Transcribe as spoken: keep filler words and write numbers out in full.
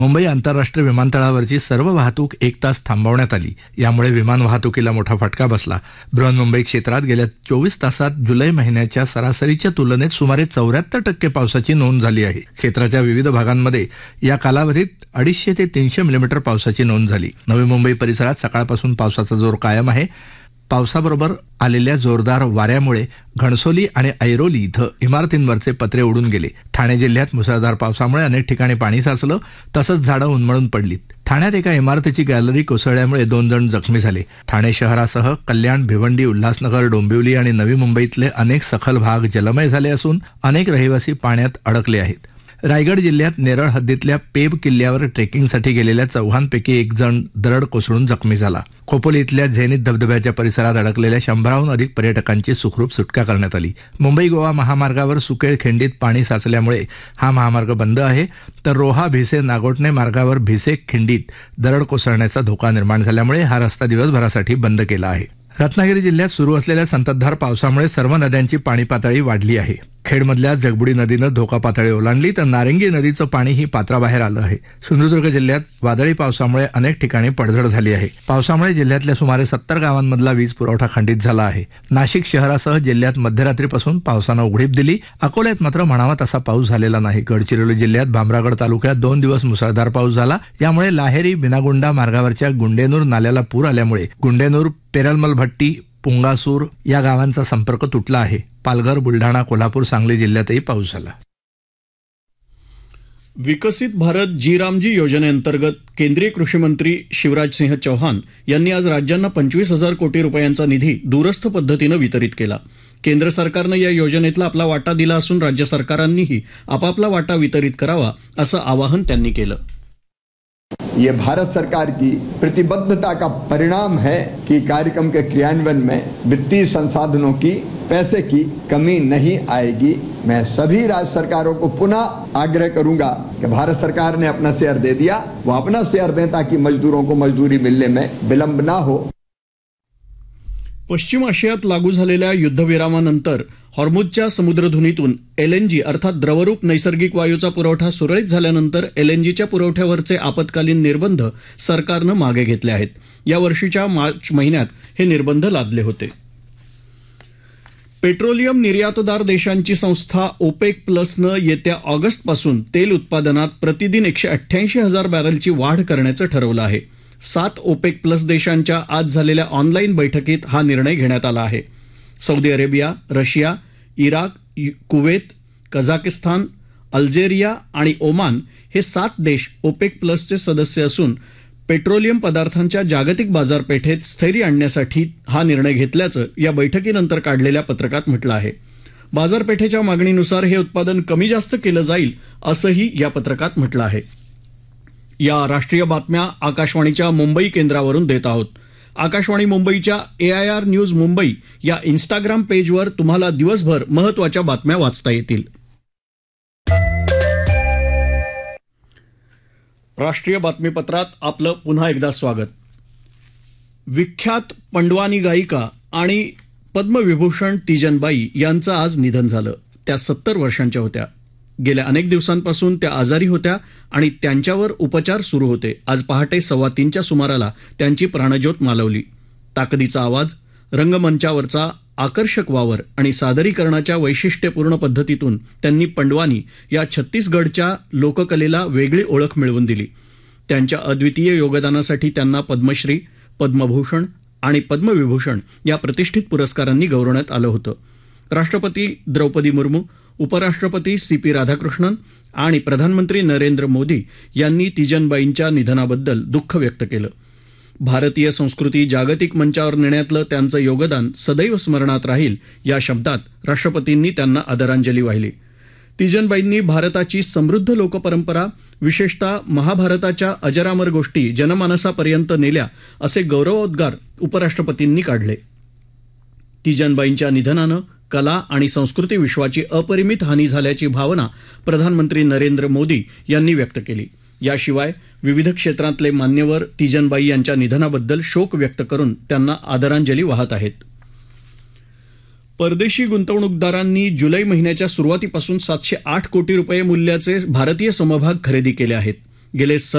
मुंबई आंतरराष्ट्रीय विमानतळावरची सर्व वाहतूक एक तास थांबवण्यात आली. यामुळे विमान वाहतुकीला मोठा फटका बसला. बृहन्मुंबई क्षेत्रात गेल्या चोवीस तासात जुलै महिन्याच्या सरासरीच्या तुलनेत सुमारे चौऱ्याहत्तर टक्के पावसाची नोंद झाली आहे. क्षेत्राच्या विविध भागांमध्ये या कालावधीत अडीचशे ते तीनशे मिलीमीटर पावसाची नोंद झाली. नवी मुंबई परिसरात सकाळपासून पावसाचा जोर कायम आहे. पावसाबरोबर आलेल्या जोरदार वाऱ्यामुळे घणसोली आणि ऐरोली इथं इमारतींवरचे पत्रे उडून गेले. ठाणे जिल्ह्यात मुसळधार पावसामुळे अनेक ठिकाणी पाणी साचलं, तसंच झाडं उन्मळून पडलीत. ठाण्यात एका इमारतीची गॅलरी कोसळल्यामुळे दोन जण जखमी झाले. ठाणे शहरासह कल्याण, भिवंडी, उल्हासनगर, डोंबिवली आणि नवी मुंबईतले अनेक सखल भाग जलमय झाले असून अनेक रहिवासी पाण्यात अडकले आहेत. रायगड जिल्ह्यात नेरळ हद्दीतल्या पेब किल्ल्यावर ट्रेकिंगसाठी गेलेल्या चौघांपैकी एक जण दरड कोसळून जखमी झाला. खोपोली इथल्या झेनित धबधब्याच्या परिसरात अडकलेल्या शंभराहून अधिक पर्यटकांची सुखरूप सुटका करण्यात आली. मुंबई गोवा महामार्गावर सुकेळ खिंडीत पाणी साचल्यामुळे हा महामार्ग बंद आहे, तर रोहा भिसे नागोठणे मार्गावर भिसे खिंडीत दरड कोसळण्याचा धोका निर्माण झाल्यामुळे हा रस्ता दिवसभरासाठी बंद केला आहे. रत्नागिरी जिल्ह्यात सुरू असलेल्या संततधार पावसामुळे सर्व नद्यांची पाणी पातळी वाढली आहे. खेडमधल्या जगबुडी नदीनं धोका पातळी ओलांडली, तर नारंगी नदीचं पाणीही पात्राबाहेर आलं आहे. सिंधुदुर्ग जिल्ह्यात वादळी पावसामुळे अनेक ठिकाणी पडझड झाली आहे. पावसामुळे जिल्ह्यातल्या सुमारे सत्तर गावांमधला वीज पुरवठा खंडित झाला आहे. नाशिक शहरासह जिल्ह्यात मध्यरात्रीपासून पावसानं उघडीप दिली. अकोल्यात मात्र म्हणावा तसा पाऊस झालेला नाही. गडचिरोली जिल्ह्यात भामरागड तालुक्यात दोन दिवस मुसळधार पाऊस झाला. यामुळे लाहेरी बिनागुंडा मार्गावरच्या गुंडेनूर नाल्याला पूर आल्यामुळे गुंडेनूर, पेरलमलभट्टी, पुंगासूर या गावांचा संपर्क तुटला आहे. पालघर, बुलढाणा, कोल्हापूर, सांगली जिल्ह्यातही पाऊस झाला. विकसित भारत जी रामजी योजनेअंतर्गत केंद्रीय कृषी मंत्री शिवराज सिंह चौहान यांनी आज राज्यांना पंचवीस हजार कोटी रुपयांचा निधी दूरस्थ पद्धतीनं वितरित केला. केंद्र सरकारनं या योजनेतला आपला वाटा दिला असून राज्य सरकारांनीही आपापला वाटा वितरित करावा असं आवाहन त्यांनी केलं. ये भारत सरकार की प्रतिबद्धता का परिणाम है कि कार्यक्रम के क्रियान्वयन में वित्तीय संसाधनों की, पैसे की कमी नहीं आएगी. मैं सभी राज्य सरकारों को पुनः आग्रह करूंगा कि भारत सरकार ने अपना शेयर दे दिया, वो अपना शेयर दें ताकि मजदूरों को मजदूरी मिलने में विलंब ना हो. पश्चिम आशियात लागू झालेल्या युद्धविरामानंतर हॉर्मुझच्या समुद्रधुनीतून एलएनजी अर्थात द्रवरूप नैसर्गिक वायूचा पुरवठा सुरळीत झाल्यानंतर एलएनजीच्या पुरवठ्यावरचे आपत्कालीन निर्बंध सरकारनं मागे घेतले आहेत. या वर्षीच्या मार्च महिन्यात हे निर्बंध लादले होते. पेट्रोलियम निर्यातदार देशांची संस्था ओपेक प्लसनं येत्या ऑगस्टपासून तेल उत्पादनात प्रतिदिन एकशे अठ्ठ्याऐंशी हजार बॅरलची वाढ करण्याचं ठरवलं आहे. सात ओपेक प्लस देशांच्या आज झालेल्या ऑनलाईन बैठकीत हा निर्णय घेण्यात आला आहे. Saudi Arabia, Russia, Iraq, Kuwait, Kazakhstan, Algeria आणि ओमान हे सात देश ओपेक प्लसचे सदस्य असून पेट्रोलियम पदार्थांच्या जागतिक बाजारपेठेत स्थैर्य आणण्यासाठी हा निर्णय घेतल्याचं या बैठकीनंतर काढलेल्या पत्रकात म्हटलं आहे. बाजारपेठेच्या मागणीनुसार हे उत्पादन कमी जास्त केलं जाईल असंही या पत्रकात म्हटलं आहे. या राष्ट्रीय बातम्या आकाशवाणीच्या मुंबई केंद्रावरून देत आहोत. आकाशवाणी मुंबईच्या एआयआर न्यूज मुंबई या इन्स्टाग्राम पेजवर तुम्हाला दिवसभर महत्त्वाच्या बातम्या वाचता येतील. राष्ट्रीय बातमीपत्रात आपलं पुन्हा एकदा स्वागत. विख्यात पंडवानी गायिका आणि पद्मविभूषण तीजनबाई यांचं आज निधन झालं. त्या सत्तर वर्षांच्या होत्या. गेल्या अनेक दिवसांपासून त्या आजारी होत्या आणि त्यांच्यावर उपचार सुरू होते. आज पहाटे सव्वा तीनच्या सुमाराला त्यांची प्राणज्योत मालवली. ताकदीचा आवाज, रंगमंचावरचा आकर्षक वावर आणि सादरीकरणाच्या वैशिष्ट्यपूर्ण पद्धतीतून त्यांनी पंडवानी या छत्तीसगडच्या लोककलेला वेगळी ओळख मिळवून दिली. त्यांच्या अद्वितीय योगदानासाठी त्यांना पद्मश्री, पद्मभूषण आणि पद्मविभूषण या प्रतिष्ठित पुरस्कारांनी गौरवण्यात आलं होतं. राष्ट्रपती द्रौपदी मुर्मू, उपराष्ट्रपती सी पी राधाकृष्णन आणि प्रधानमंत्री नरेंद्र मोदी यांनी तीजनबाईंच्या निधनाबद्दल दुःख व्यक्त केलं. भारतीय संस्कृती जागतिक मंचावर नेण्यातलं त्यांचं योगदान सदैव स्मरणात राहील या शब्दात राष्ट्रपतींनी त्यांना आदरांजली वाहिली. तीजनबाईंनी भारताची समृद्ध लोकपरंपरा, विशेषतः महाभारताच्या अजरामर गोष्टी जनमानसापर्यंत नेल्या असे गौरवोद्गार उपराष्ट्रपतींनी काढले. तीजनबाईंच्या निधनानं कला आणि संस्कृती विश्वाची अपरिमित हानी झाल्याची भावना प्रधानमंत्री नरेंद्र मोदी यांनी व्यक्त केली. याशिवाय विविध क्षेत्रातले मान्यवर तीजनबाई यांच्या निधनाबद्दल शोक व्यक्त करून त्यांना आदरांजली वाहत आहेत. परदेशी गुंतवणूकदारांनी जुलै महिन्याच्या सुरुवातीपासून सातशे आठ कोटी रुपये मूल्याचे भारतीय समभाग खरेदी केले आहेत. गेले